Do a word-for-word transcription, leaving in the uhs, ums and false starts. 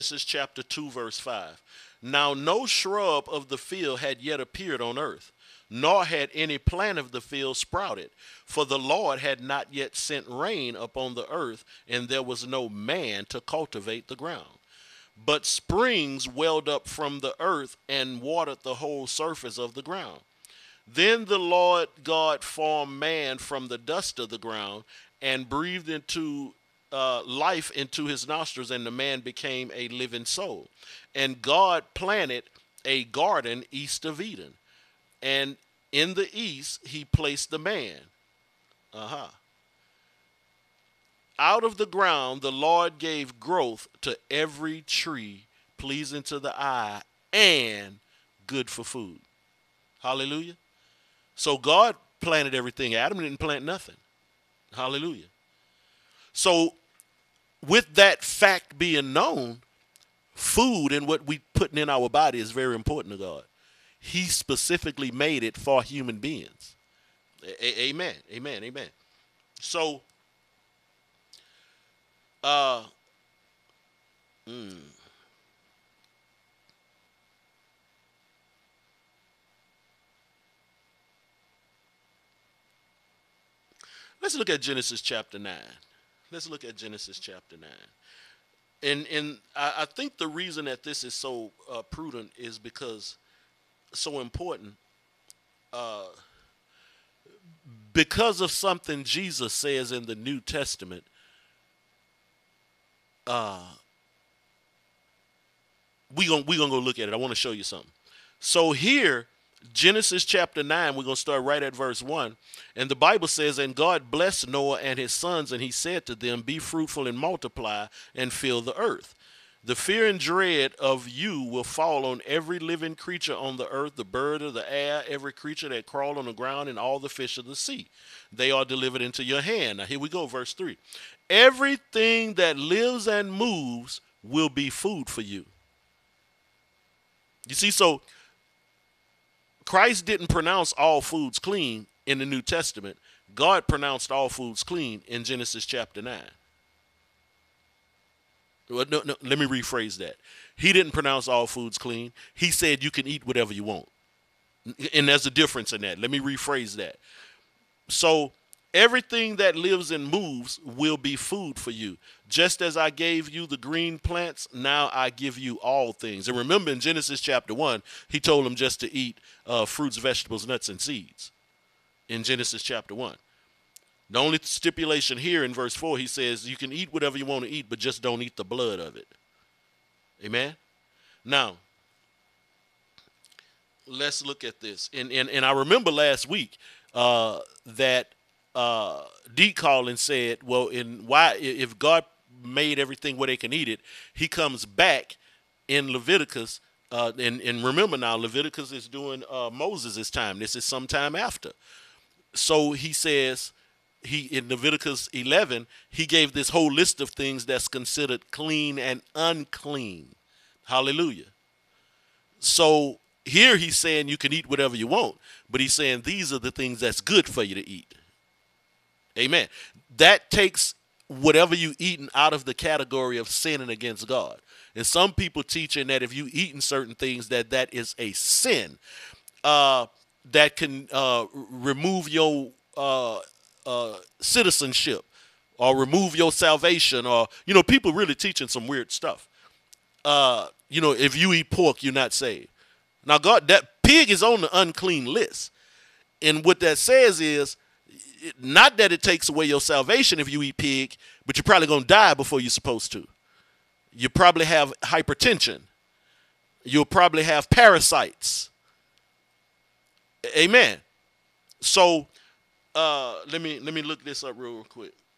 Genesis chapter two, verse five. Now no shrub of the field had yet appeared on earth, nor had any plant of the field sprouted, for the Lord had not yet sent rain upon the earth, and there was no man to cultivate the ground. But springs welled up from the earth and watered the whole surface of the ground. Then the Lord God formed man from the dust of the ground and breathed into uh, life into his nostrils, and the man became a living soul. And God planted a garden east of Eden, and in the east he placed the man. Uh huh. Out of the ground the Lord gave growth to every tree pleasing to the eye and good for food. Hallelujah. So God planted everything. Adam didn't plant nothing. Hallelujah. So with that fact being known, food and what we putting in our body is very important to God. He specifically made it for human beings. A- amen. Amen. Amen. So uh mm, let's look at Genesis chapter nine. Let's look at Genesis chapter nine. And and I, I think the reason that this is so uh, prudent is because so important uh, because of something Jesus says in the New Testament. Uh, we gonna we gonna go look at it. I want to show you something. So here, Genesis chapter nine, we're gonna start right at verse one, and the Bible says, "And God blessed Noah and his sons, and he said to them, Be fruitful and multiply, and fill the earth. The fear and dread of you will fall on every living creature on the earth, the bird of the air, every creature that crawl on the ground, and all the fish of the sea. They are delivered into your hand." Now here we go, verse three. "Everything that lives and moves will be food for you." You see, so Christ didn't pronounce all foods clean in the New Testament. God pronounced all foods clean in Genesis chapter nine. Well, no, no, let me rephrase that. He didn't pronounce all foods clean. He said you can eat whatever you want. And there's a difference in that. Let me rephrase that. So everything that lives and moves will be food for you. Just as I gave you the green plants, now I give you all things. And remember in Genesis chapter one, he told them just to eat uh, fruits, vegetables, nuts, and seeds in Genesis chapter one. The only stipulation here in verse four, he says you can eat whatever you want to eat, but just don't eat the blood of it. Amen? Now, let's look at this. And, and, and I remember last week uh, that uh, D. Collins said, well, in why if God made everything where they can eat it, he comes back in Leviticus. Uh, and, and remember now, Leviticus is doing uh, Moses' time. This is sometime after. So he says, he in Leviticus eleven, he gave this whole list of things that's considered clean and unclean. Hallelujah. So here he's saying you can eat whatever you want, but he's saying these are the things that's good for you to eat. Amen. That takes whatever you eating out of the category of sinning against God. And some people teaching that if you eating certain things that that is a sin uh, that can uh, remove your uh, uh, citizenship or remove your salvation, or you know people really teaching some weird stuff. Uh, you know, if you eat pork, you're not saved. Now, God, that pig is on the unclean list, and what that says is not that it takes away your salvation if you eat pig, but you're probably going to die before you're supposed to. You probably have hypertension. You'll probably have parasites. Amen. So uh, let me let me look this up real quick.